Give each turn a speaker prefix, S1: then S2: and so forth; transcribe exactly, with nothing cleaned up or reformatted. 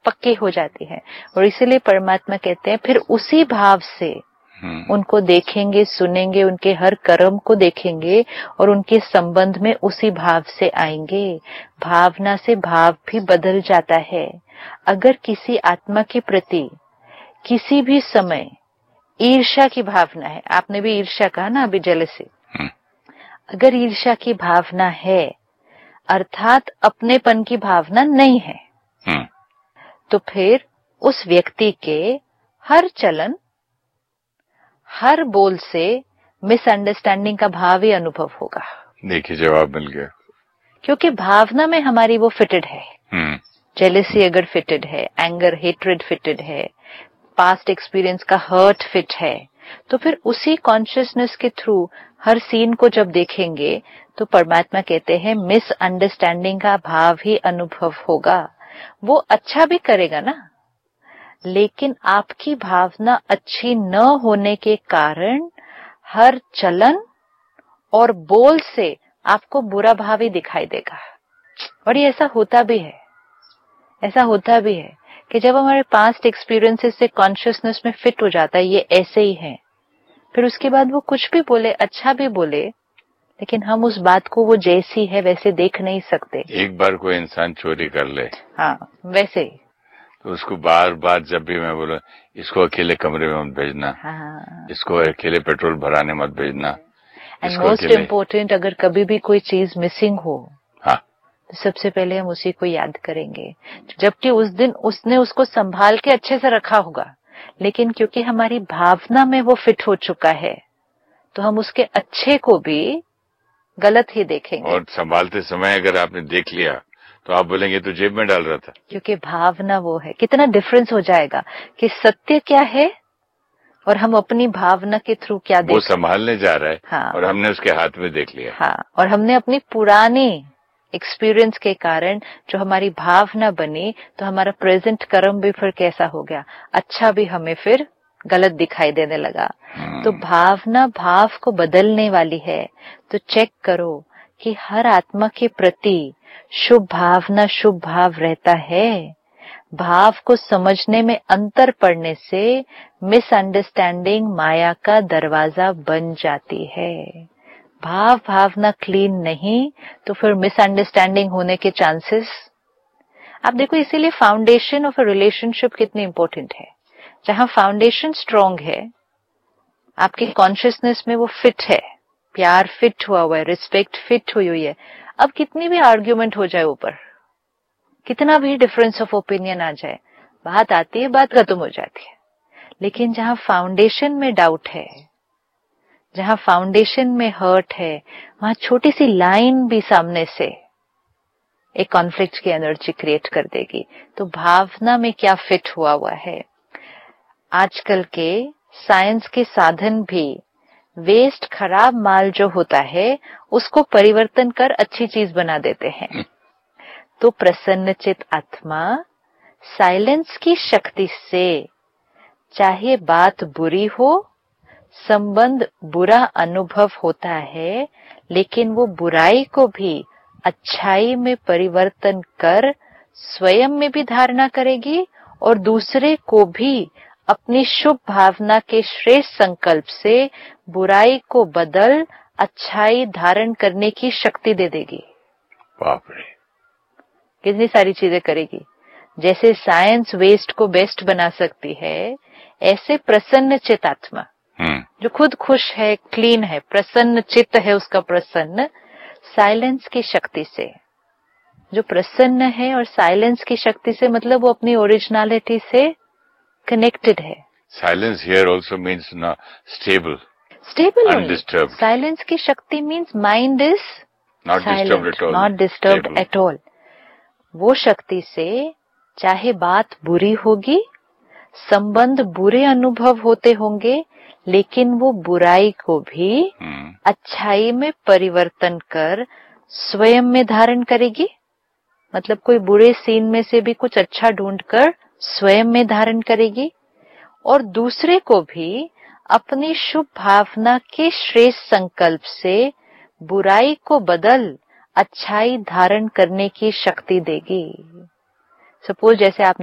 S1: पक्की हो जाती है। और इसीलिए परमात्मा कहते हैं फिर उसी भाव से उनको देखेंगे, सुनेंगे, उनके हर कर्म को देखेंगे और उनके संबंध में उसी भाव से आएंगे। भावना से भाव भी बदल जाता है। अगर किसी आत्मा के प्रति किसी भी समय ईर्ष्या की भावना है, आपने भी ईर्ष्या कहा ना अभी, जेलसी, अगर ईर्ष्या की भावना है अर्थात अपनेपन की भावना नहीं है, तो फिर उस व्यक्ति के हर चलन, हर बोल से मिसअंडरस्टैंडिंग का भाव ही अनुभव होगा।
S2: देखिए, जवाब मिल गया।
S1: क्योंकि भावना में हमारी वो फिटेड है। जेलसी अगर फिटेड है, एंगर, हेट्रेड फिटेड है, पास्ट एक्सपीरियंस का हर्ट फिट है, तो फिर उसी कॉन्शियसनेस के थ्रू हर सीन को जब देखेंगे तो परमात्मा कहते हैं मिसअंडरस्टैंडिंग का भाव ही अनुभव होगा। वो अच्छा भी करेगा ना, लेकिन आपकी भावना अच्छी न होने के कारण हर चलन और बोल से आपको बुरा भाव ही दिखाई देगा। और ये ऐसा होता भी है, ऐसा होता भी है कि जब हमारे पास्ट एक्सपीरियंसेस से कॉन्शियसनेस में फिट हो जाता है ये ऐसे ही है, फिर उसके बाद वो कुछ भी बोले, अच्छा भी बोले, लेकिन हम उस बात को वो जैसी है वैसे देख नहीं सकते।
S2: एक बार कोई इंसान चोरी कर ले,
S1: हाँ वैसे ही,
S2: तो उसको बार बार जब भी मैं बोला इसको अकेले कमरे में मत भेजना, हाँ। इसको अकेले पेट्रोल भराने मत भेजना,
S1: एंड मोस्ट इम्पोर्टेंट, अगर कभी भी कोई चीज मिसिंग हो,
S2: हाँ,
S1: तो सबसे पहले हम उसी को याद करेंगे, जबकि उस दिन उसने उसको संभाल के अच्छे से रखा होगा, लेकिन क्योंकि हमारी भावना में वो फिट हो चुका है तो हम उसके अच्छे को भी गलत ही देखेंगे।
S2: और संभालते समय अगर आपने देख लिया तो आप बोलेंगे तो जेब में डाल रहा था,
S1: क्योंकि भावना वो है। कितना डिफरेंस हो जाएगा कि सत्य क्या है और हम अपनी भावना के थ्रू क्या देख,
S2: वो संभालने जा रहा है,
S1: हाँ,
S2: और हमने उसके हाथ में देख लिया,
S1: हाँ, और हमने अपनी पुरानी एक्सपीरियंस के कारण जो हमारी भावना बनी, तो हमारा प्रेजेंट कर्म भी फिर कैसा हो गया, अच्छा भी हमें फिर गलत दिखाई देने लगा। तो भावना भाव को बदलने वाली है। तो चेक करो कि हर आत्मा के प्रति शुभ भावना, शुभ भाव रहता है। भाव को समझने में अंतर पड़ने से मिसअंडरस्टैंडिंग माया का दरवाजा बन जाती है। भाव भावना क्लीन नहीं तो फिर मिसअंडरस्टैंडिंग होने के चांसेस, आप देखो, इसीलिए फाउंडेशन ऑफ अ रिलेशनशिप कितनी इंपॉर्टेंट है। जहां फाउंडेशन स्ट्रांग है, आपकी कॉन्शियसनेस में वो फिट है, प्यार फिट हुआ हुआ है, रिस्पेक्ट फिट हुई हुई है, अब कितनी भी आर्ग्यूमेंट हो जाए ऊपर, कितना भी डिफरेंस ऑफ ओपिनियन आ जाए, बात आती है, बात खत्म हो जाती है। लेकिन जहां फाउंडेशन में डाउट है, जहां फाउंडेशन में हर्ट है, वहां छोटी सी लाइन भी सामने से एक कॉन्फ्लिक्ट की एनर्जी क्रिएट कर देगी। तो भावना में क्या फिट हुआ हुआ है। आजकल के साइंस के साधन भी वेस्ट, खराब माल जो होता है उसको परिवर्तन कर अच्छी चीज बना देते हैं। तो प्रसन्नचित आत्मा साइलेंस की शक्ति से, चाहे बात बुरी हो, संबंध बुरा अनुभव होता है, लेकिन वो बुराई को भी अच्छाई में परिवर्तन कर स्वयं में भी धारणा करेगी और दूसरे को भी अपनी शुभ भावना के श्रेष्ठ संकल्प से बुराई को बदल अच्छाई धारण करने की शक्ति दे देगी।
S2: बाप रे,
S1: कितनी सारी चीजें करेगी। जैसे साइंस वेस्ट को बेस्ट बना सकती है, ऐसे प्रसन्न चित आत्मा जो खुद खुश है, क्लीन है, प्रसन्न चित्त है, उसका प्रसन्न, साइलेंस की शक्ति से, जो प्रसन्न है और साइलेंस की शक्ति से मतलब वो अपनी ओरिजिनलिटी से कनेक्टेड है।
S2: साइलेंस हियर आल्सो मींस ना स्टेबल,
S1: स्टेबल,
S2: अनडिस्टर्ब्ड।
S1: साइलेंस की शक्ति means mind is
S2: not disturbed at all,
S1: not disturbed at all. वो शक्ति से चाहे बात बुरी होगी, संबंध बुरे अनुभव होते होंगे, लेकिन वो बुराई को भी hmm. अच्छाई में परिवर्तन कर स्वयं में धारण करेगी। मतलब कोई बुरे सीन में से भी कुछ अच्छा ढूंढकर स्वयं में धारण करेगी और दूसरे को भी अपनी शुभ भावना के श्रेष्ठ संकल्प से बुराई को बदल अच्छाई धारण करने की शक्ति देगी। सपोज जैसे आपने